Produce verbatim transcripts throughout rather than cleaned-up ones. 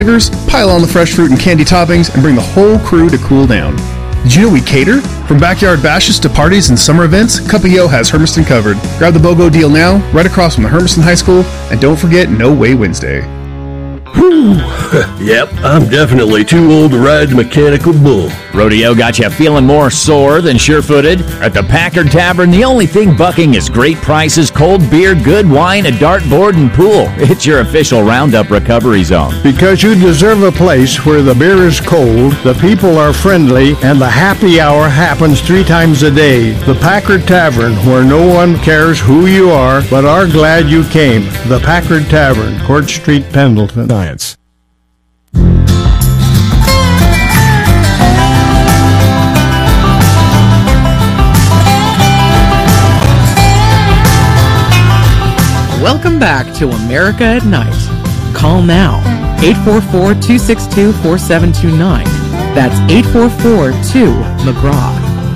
pile on the fresh fruit and candy toppings, and bring the whole crew to cool down. Did you know we cater? From backyard bashes to parties and summer events, Cup of Yo has Hermiston covered. Grab the BOGO deal now, right across from the Hermiston High School, and don't forget No Way Wednesday. Whew. Yep, I'm definitely too old to ride the mechanical bull. Rodeo got you feeling more sore than sure-footed? At the Packard Tavern, the only thing bucking is great prices, cold beer, good wine, a dartboard, and pool. It's your official Roundup recovery zone. Because you deserve a place where the beer is cold, the people are friendly, and the happy hour happens three times a day. The Packard Tavern, where no one cares who you are, but are glad you came. The Packard Tavern, Court Street, Pendleton. Science. Welcome back to America at Night. Call now, eight four four, two six two, four seven two nine. That's eight four four, two, McGraw.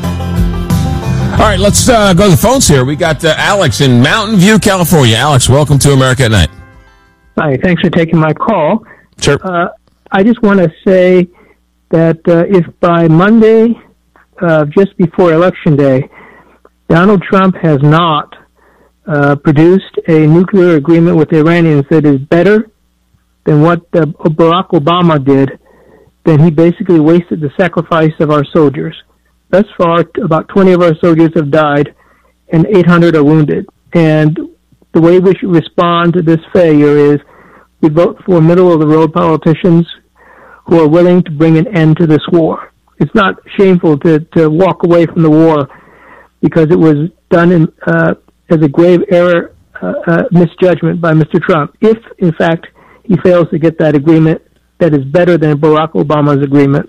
All right, let's uh, go to the phones here. We got uh, Alex in Mountain View, California. Alex, welcome to America at Night. Hi, thanks for taking my call. Sure. Uh, I just want to say that uh, if by Monday, uh, just before Election Day, Donald Trump has not uh, produced a nuclear agreement with the Iranians that is better than what uh, Barack Obama did, then he basically wasted the sacrifice of our soldiers. Thus far, about twenty of our soldiers have died and eight hundred are wounded. And the way we should respond to this failure is we vote for middle-of-the-road politicians who are willing to bring an end to this war. It's not shameful to, to walk away from the war because it was done in, uh, as a grave error, uh, uh, misjudgment by Mister Trump. If, in fact, he fails to get that agreement that is better than Barack Obama's agreement.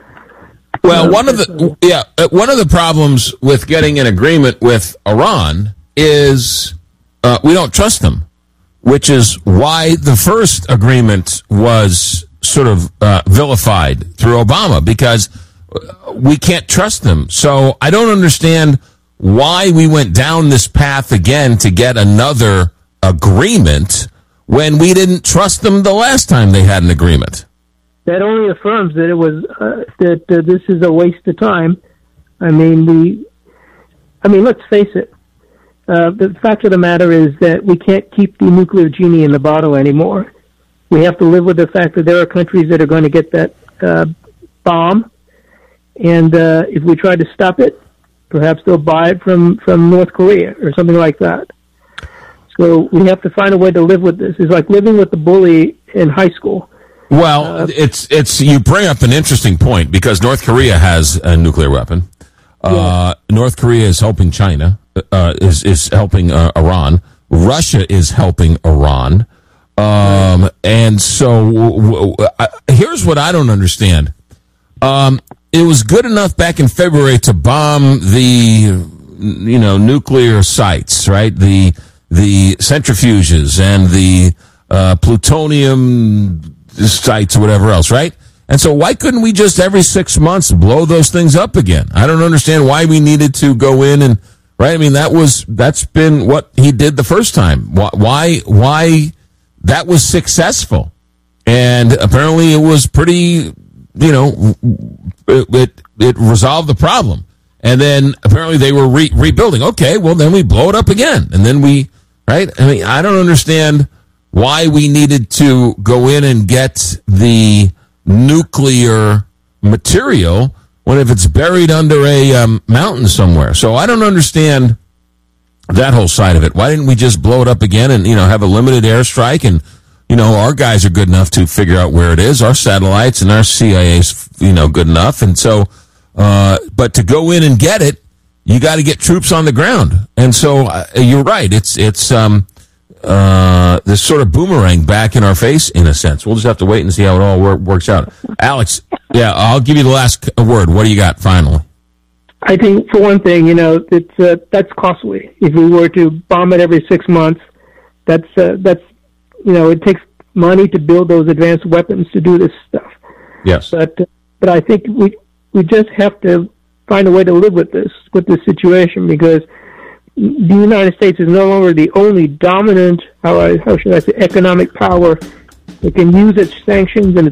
Well, one of the yeah, one of the problems with getting an agreement with Iran is uh, we don't trust them, which is why the first agreement was sort of uh, vilified through Obama, because we can't trust them. So I don't understand why we went down this path again to get another agreement when we didn't trust them the last time they had an agreement. That only affirms that it was uh, that uh, this is a waste of time. I mean, we. I mean, let's face it. Uh, the fact of the matter is that we can't keep the nuclear genie in the bottle anymore. We have to live with the fact that there are countries that are going to get that uh, bomb, and uh, if we try to stop it, perhaps they'll buy it from, from North Korea or something like that. So we have to find a way to live with this. It's like living with the bully in high school. Well, uh, it's it's you bring up an interesting point because North Korea has a nuclear weapon. Uh, yeah. North Korea is helping China, uh, is is helping uh, Iran. Russia is helping Iran, um, and so w- w- I, here's what I don't understand. Um, it was good enough back in February to bomb the you know nuclear sites, right? The the centrifuges and the uh, plutonium sites or whatever else, right? And so why couldn't we just every six months blow those things up again? I don't understand why we needed to go in and, right? I mean, that was, that's been what he did the first time. Why, why that was successful? And apparently it was pretty, you know, it, it, it resolved the problem. And then apparently they were re- rebuilding. Okay, well then we blow it up again. And then we, right? I mean, I don't understand why we needed to go in and get the nuclear material when if it's buried under a um, mountain somewhere. So I don't understand that whole side of it. Why didn't we just blow it up again and, you know, have a limited airstrike? And, you know, our guys are good enough to figure out where it is. Our satellites and our C I A's, you know, good enough. And so, uh, but to go in and get it, you got to get troops on the ground. And so uh, you're right. It's, it's, um, Uh, this sort of boomerang back in our face, in a sense. We'll just have to wait and see how it all wor- works out. Alex, yeah, I'll give you the last word. What do you got, finally? I think, for one thing, you know, it's uh, that's costly. If we were to bomb it every six months, that's uh, that's you know, it takes money to build those advanced weapons to do this stuff. Yes, but uh, but I think we we just have to find a way to live with this with this situation, because the United States is no longer the only dominant, how, I, how should I say, economic power It can use its sanctions and